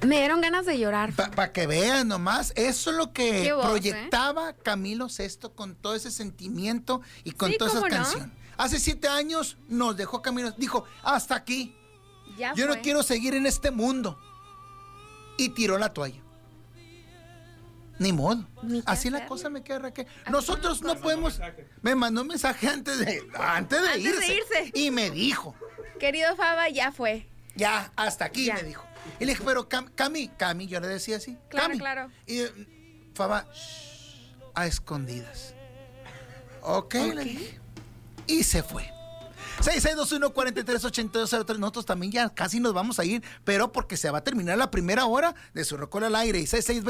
Me dieron ganas de llorar. Para que vean nomás, eso es lo que Qué voz, proyectaba Camilo Sesto con todo ese sentimiento y con Sí, todas esas ¿cómo no? canciones. Hace 7 años nos dejó Camilo, dijo, hasta aquí, Ya yo fue. no quiero seguir en este mundo. Y tiró la toalla. Ni modo. Ni qué Así la hacerle. cosa me queda, Raquel. Así Nosotros no podemos. Me mandó un mensaje antes de irse. Y me dijo, Querido Faba, ya fue. ya, hasta aquí, Ya. me dijo. Y le dije, pero Cami, yo le decía así. Claro, Cami. claro. Y Faba, a escondidas. Ok, le dije. Y se fue. 6621-438203. Nosotros también ya casi nos vamos a ir, pero porque se va a terminar la primera hora de su Rocola al aire. Y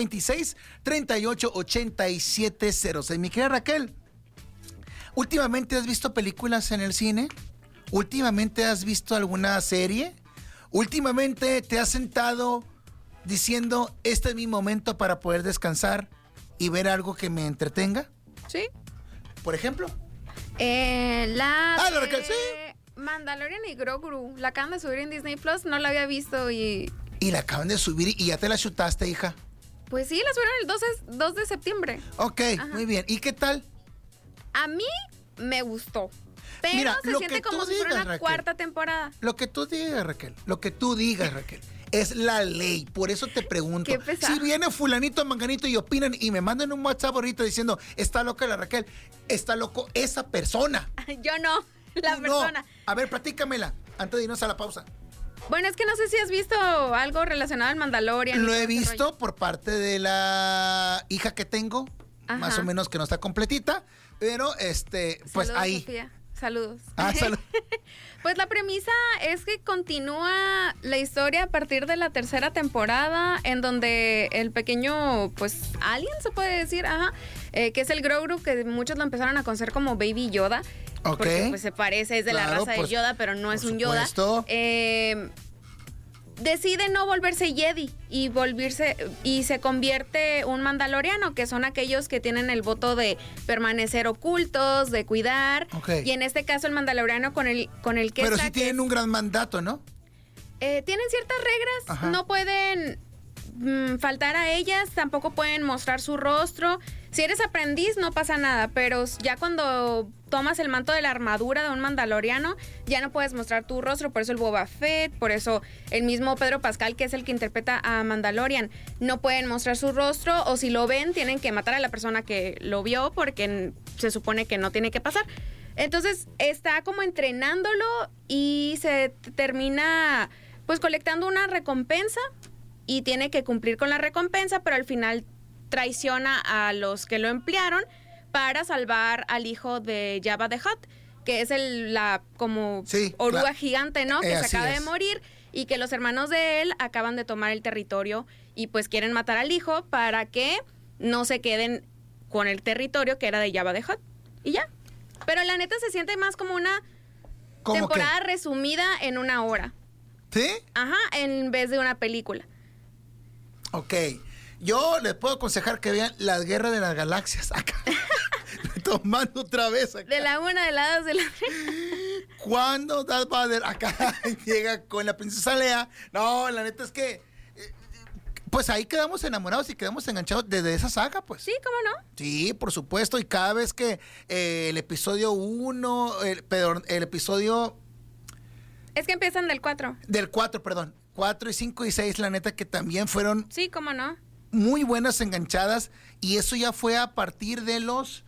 6626-388706. Mi querida Raquel, ¿últimamente has visto películas en el cine? ¿Últimamente has visto alguna serie? ¿Últimamente te has sentado diciendo, este es mi momento para poder descansar y ver algo que me entretenga? Sí. Por ejemplo. La la de sí. Mandalorian y Grogu. La acaban de subir en Disney Plus. No la había visto y... Y la acaban de subir y ya te la chutaste, hija. Pues sí, la subieron el 2 de septiembre. Ok, muy bien. ¿Y qué tal? A mí me gustó. Pero Mira, se lo siente que tú como si fuera digas, una Raquel. cuarta temporada. Lo que tú digas, Raquel. Lo que tú digas, Raquel. Es la ley. Por eso te pregunto. Qué pesado. Si viene fulanito, manganito y opinan y me mandan un WhatsApp ahorita diciendo, está loca la Raquel, está loco esa persona. Yo no, la No. persona. A ver, platícamela antes de irnos a la pausa. Bueno, es que no sé si has visto algo relacionado al Mandalorian. y Lo todo he ese visto rollo. por parte de la hija que tengo, Ajá. más o menos que no está completita, pero pues Saludos, ahí. Sofía. Saludos. Salud. Pues la premisa es que continúa la historia a partir de la tercera temporada, en donde el pequeño, pues, alien se puede decir, que es el Grogu, que muchos lo empezaron a conocer como Baby Yoda. Ok. Porque pues se parece, es de la Claro, raza pues, de Yoda, pero no es por un Yoda. supuesto. Decide no volverse Jedi y se convierte un mandaloriano, que son aquellos que tienen el voto de permanecer ocultos, de cuidar. Ok. Y en este caso el mandaloriano con el que Pero está, sí que tienen es- un gran mandato, ¿no? tienen ciertas reglas, Ajá. no pueden faltar a ellas, tampoco pueden mostrar su rostro. Si eres aprendiz no pasa nada, pero ya cuando tomas el manto de la armadura de un mandaloriano, ya no puedes mostrar tu rostro, por eso el Boba Fett, por eso el mismo Pedro Pascal, que es el que interpreta a Mandalorian, no pueden mostrar su rostro, o si lo ven, tienen que matar a la persona que lo vio, porque se supone que no tiene que pasar. Entonces está como entrenándolo y se termina pues colectando una recompensa y tiene que cumplir con la recompensa, pero al final traiciona a los que lo emplearon para salvar al hijo de Jabba the Hutt, que es la como Sí, oruga claro. gigante, ¿no? Que se Así acaba de es. morir y que los hermanos de él acaban de tomar el territorio y pues quieren matar al hijo para que no se queden con el territorio que era de Jabba the Hutt. Y ya. Pero la neta se siente más como una ¿Cómo temporada resumida en una hora. ¿Sí? Ajá, en vez de una película. Ok. Yo les puedo aconsejar que vean Las Guerras de las Galaxias acá. Tomando otra vez acá. De la una, de la dos, de la tres. Cuando Darth Vader acá llega con la princesa Leia. No, la neta es que pues ahí quedamos enamorados y quedamos enganchados desde esa saga, pues. Sí, ¿cómo no? Sí, por supuesto. Y cada vez que el episodio 1, el episodio Es que empiezan del 4. del 4, perdón. 4 y 5 y 6, la neta que también fueron Sí, ¿cómo no? muy buenas enganchadas. Y eso ya fue a partir de los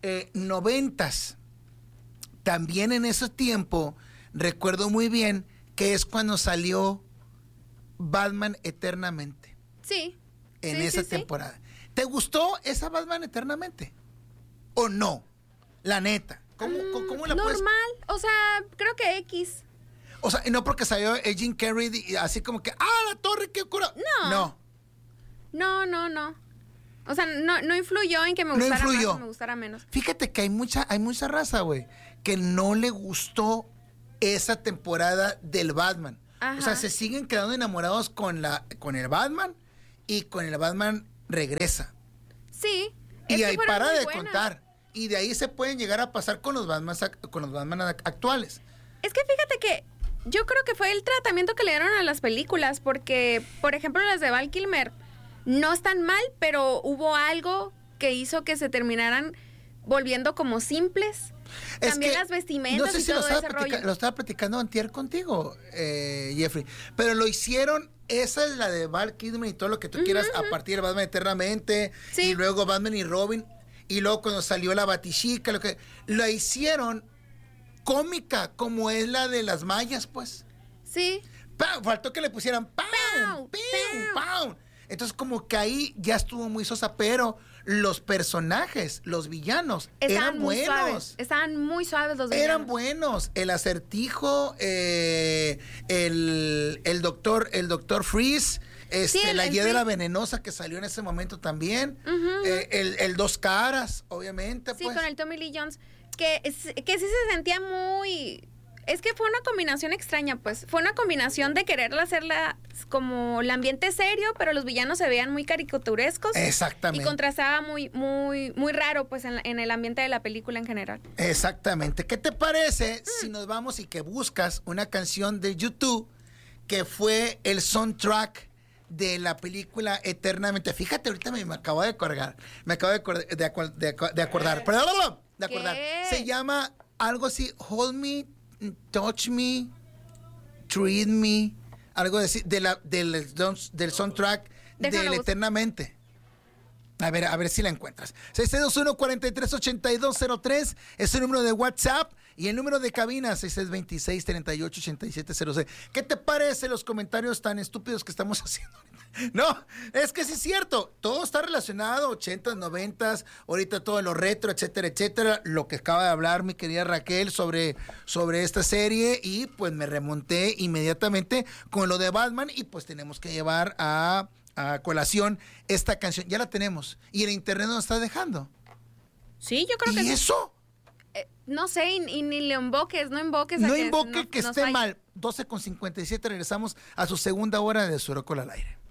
90s. También en ese tiempo, recuerdo muy bien que es cuando salió Batman Eternamente. Sí. En Sí, esa sí, sí. temporada. ¿Te gustó esa Batman Eternamente? ¿O no? La neta. ¿Cómo la puedes...? Normal, o sea, creo que X. O sea, no porque salió el Jim Carrey y así como que, la torre, qué cura. No. No. O sea, no influyó en que me gustara influyó. más o me gustara menos. Fíjate que hay mucha raza, güey, que no le gustó esa temporada del Batman. Ajá. O sea, se siguen quedando enamorados con el Batman y con el Batman regresa. Sí. Y es que ahí fueron para muy de buenas. contar. Y de ahí se pueden llegar a pasar con los Batman actuales. Es que fíjate que Yo creo que fue el tratamiento que le dieron a las películas, porque, por ejemplo, las de Val Kilmer no están mal, pero hubo algo que hizo que se terminaran volviendo como simples. También las vestimentas, no sé y si todo ese rollo. lo estaba platicando antier contigo, Jeffrey, pero lo hicieron. Esa es la de Val Kilmer y todo lo que tú quieras, a partir de Batman Eternamente, y luego Batman y Robin, y luego cuando salió la Batichica, la hicieron cómica, como es la de las mayas, pues. Sí. Faltó que le pusieran ¡pam! ¡pam! Entonces, como que ahí ya estuvo muy sosa, pero los personajes, los villanos, eran buenos. Suaves. Estaban muy suaves los villanos. Eran buenos. El Acertijo, el doctor Freeze, la Hiedra Venenosa que salió en ese momento también, el Dos Caras, obviamente. Sí, pues. con el Tommy Lee Jones, que sí se sentía muy... Es que fue una combinación extraña, pues. Fue una combinación de quererla hacerla como el ambiente serio, pero los villanos se veían muy caricaturescos. Exactamente. Y contrastaba muy raro, pues, en el ambiente de la película en general. Exactamente. ¿Qué te parece si nos vamos y que buscas una canción de YouTube que fue el soundtrack de la película Eternamente? Fíjate, ahorita me acabo de acordar. De acordar. Se llama algo así, Hold Me, Touch Me, Treat Me, algo así, del soundtrack del Eternamente. A ver si la encuentras. 621-438203 es el número de WhatsApp y el número de cabina 6626-388706. ¿Qué te parece los comentarios tan estúpidos que estamos haciendo? No, es que sí es cierto, todo está relacionado, 80s, 90s, ahorita todo lo retro, etcétera, etcétera, lo que acaba de hablar mi querida Raquel sobre esta serie, y pues me remonté inmediatamente con lo de Batman, y pues tenemos que llevar a colación esta canción. Ya la tenemos y el internet nos está dejando. Sí, yo creo que ¿Y eso? No sé, y ni le invoques, no invoques. No invoque que esté mal. 12:57, regresamos a su segunda hora de Su Rocola al Aire.